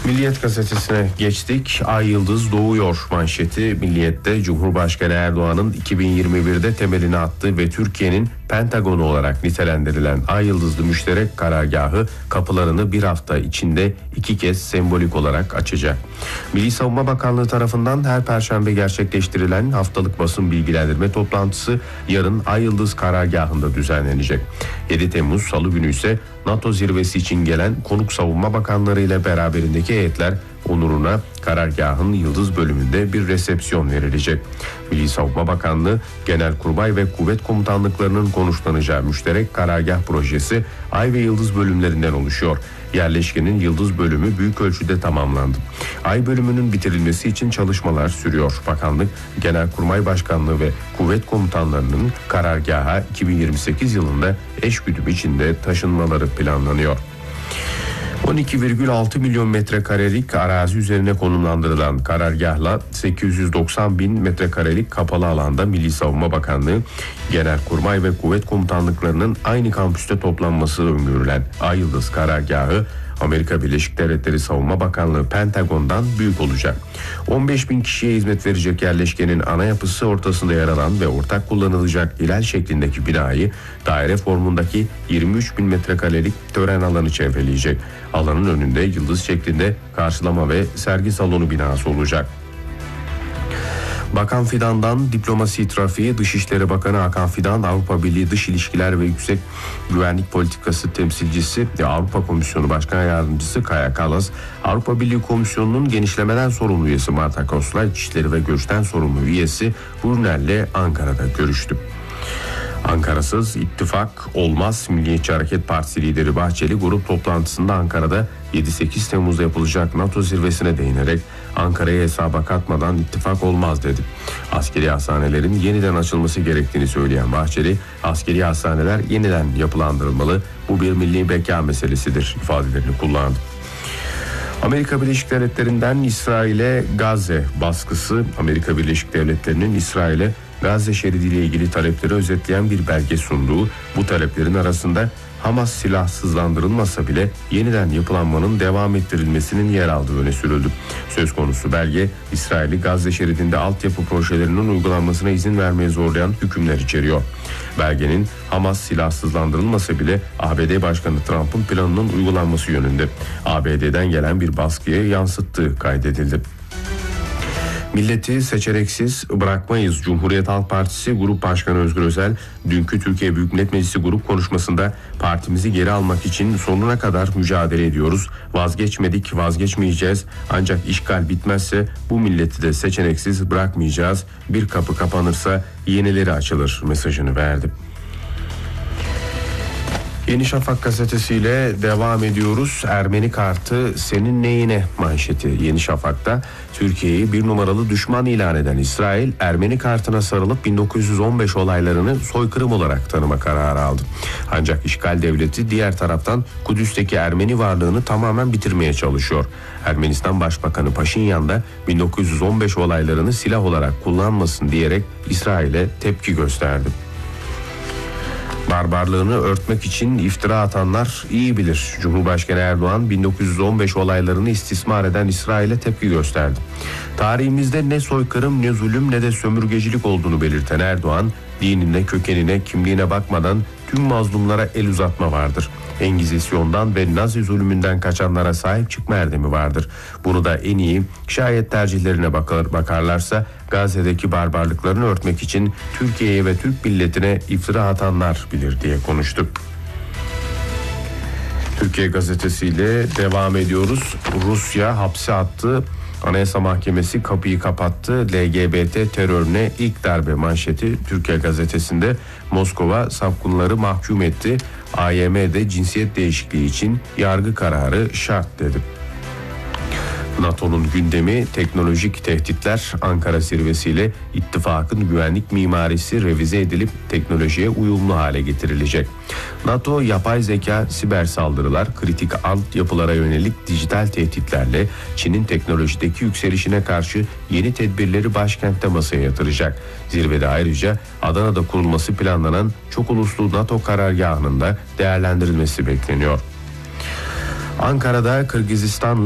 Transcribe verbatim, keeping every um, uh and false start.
Milliyet gazetesine geçtik. Ay yıldız doğuyor manşeti Milliyet'te. Cumhurbaşkanı Erdoğan'ın iki bin yirmi birde temelini attığı ve Türkiye'nin Pentagonu olarak nitelendirilen Ay Yıldızlı Müşterek Karargahı kapılarını bir hafta içinde iki kez sembolik olarak açacak. Milli Savunma Bakanlığı tarafından her perşembe gerçekleştirilen haftalık basın bilgilendirme toplantısı yarın Ay Yıldız Karargahı'nda düzenlenecek. yedi Temmuz Salı günü ise NATO zirvesi için gelen konuk savunma bakanları ile beraberindeki heyetler onuruna karargahın Yıldız bölümünde bir resepsiyon verilecek. Milli Savunma Bakanlığı, Genelkurmay ve Kuvvet Komutanlıklarının konuşlanacağı müşterek karargah projesi Ay ve Yıldız bölümlerinden oluşuyor. Yerleşkenin Yıldız bölümü büyük ölçüde tamamlandı. Ay bölümünün bitirilmesi için çalışmalar sürüyor. Bakanlık, Genelkurmay Başkanlığı ve Kuvvet Komutanlarının karargaha iki bin yirmi sekiz yılında eş güdüm içinde taşınmaları planlanıyor. on iki virgül altı milyon metrekarelik arazi üzerine konumlandırılan karargahla sekiz yüz doksan bin metrekarelik kapalı alanda Milli Savunma Bakanlığı, Genelkurmay ve Kuvvet Komutanlıklarının aynı kampüste toplanması öngörülen Ay Yıldız Karargahı, Amerika Birleşik Devletleri Savunma Bakanlığı Pentagon'dan büyük olacak. on beş bin kişiye hizmet verecek yerleşkenin ana yapısı ortasında yer alan ve ortak kullanılacak hilal şeklindeki binayı daire formundaki yirmi üç bin metrekarelik tören alanı çevreleyecek. Alanın önünde yıldız şeklinde karşılama ve sergi salonu binası olacak. Bakan Fidan'dan diplomasi trafiği, Dışişleri Bakanı Hakan Fidan, Avrupa Birliği Dış İlişkiler ve Yüksek Güvenlik Politikası Temsilcisi ve Avrupa Komisyonu Başkan Yardımcısı Kaja Kallas, Avrupa Birliği Komisyonu'nun genişlemeden sorumlu üyesi Marta Kosla, İçişleri ve Göçten sorumlu üyesi Brunel'le Ankara'da görüştü. Ankara'sız ittifak olmaz. Milliyetçi Hareket Partisi lideri Bahçeli grup toplantısında Ankara'da yedi sekiz Temmuz'da yapılacak NATO zirvesine değinerek Ankara'ya hesaba katmadan ittifak olmaz dedi. Askeri hastanelerin yeniden açılması gerektiğini söyleyen Bahçeli, askeri hastaneler yeniden yapılandırılmalı, bu bir milli beka meselesidir ifadelerini kullandı. Amerika Birleşik Devletleri'nden İsrail'e Gazze baskısı. Amerika Birleşik Devletleri'nin İsrail'e Gazze şeridiyle ilgili talepleri özetleyen bir belge sunduğu, bu taleplerin arasında Hamas silahsızlandırılmasa bile yeniden yapılanmanın devam ettirilmesinin yer aldığı öne sürüldü. Söz konusu belge, İsrail'i Gazze şeridinde altyapı projelerinin uygulanmasına izin vermeye zorlayan hükümler içeriyor. Belgenin Hamas silahsızlandırılmasa bile A B D Başkanı Trump'ın planının uygulanması yönünde A B D'den gelen bir baskıya yansıttığı kaydedildi. Milleti seçeneksiz bırakmayız. Cumhuriyet Halk Partisi Grup Başkanı Özgür Özel, dünkü Türkiye Büyük Millet Meclisi grup konuşmasında partimizi geri almak için sonuna kadar mücadele ediyoruz. Vazgeçmedik, vazgeçmeyeceğiz. Ancak işgal bitmezse bu milleti de seçeneksiz bırakmayacağız. Bir kapı kapanırsa yenileri açılır mesajını verdi. Yeni Şafak gazetesiyle devam ediyoruz. Ermeni kartı senin neyine manşeti Yeni Şafak'ta. Türkiye'yi bir numaralı düşman ilan eden İsrail, Ermeni kartına sarılıp bin dokuz yüz on beş olaylarını soykırım olarak tanıma kararı aldı. Ancak işgal devleti diğer taraftan Kudüs'teki Ermeni varlığını tamamen bitirmeye çalışıyor. Ermenistan Başbakanı Paşinyan da bin dokuz yüz on beş olaylarını silah olarak kullanmasın diyerek İsrail'e tepki gösterdi. Barbarlığını örtmek için iftira atanlar iyi bilir. Cumhurbaşkanı Erdoğan bin dokuz yüz on beş olaylarını istismar eden İsrail'e tepki gösterdi. Tarihimizde ne soykırım, ne zulüm, ne de sömürgecilik olduğunu belirten Erdoğan, dinine, kökenine, kimliğine bakmadan tüm mazlumlara el uzatma vardır. Engizisyondan ve Nazi zulmünden kaçanlara sahip çıkma erdemi vardır. Bunu da en iyi, şayet tercihlerine bakar, bakarlarsa Gazze'deki barbarlıklarını örtmek için Türkiye'ye ve Türk milletine iftira atanlar bilir diye konuştu. Türkiye gazetesiyle devam ediyoruz. Rusya hapse attı. Anayasa Mahkemesi kapıyı kapattı. L G B T terörüne ilk darbe manşeti Türkiye gazetesinde. Moskova safkunları mahkum etti. A Y M'de cinsiyet değişikliği için yargı kararı şart dedi. NATO'nun gündemi teknolojik tehditler. Ankara zirvesiyle ittifakın güvenlik mimarisi revize edilip teknolojiye uyumlu hale getirilecek. NATO, yapay zeka, siber saldırılar, kritik altyapılara yönelik dijital tehditlerle Çin'in teknolojideki yükselişine karşı yeni tedbirleri başkentte masaya yatıracak. Zirvede ayrıca Adana'da kurulması planlanan çok uluslu NATO karargahının da değerlendirilmesi bekleniyor. Ankara'da Kırgızistan'la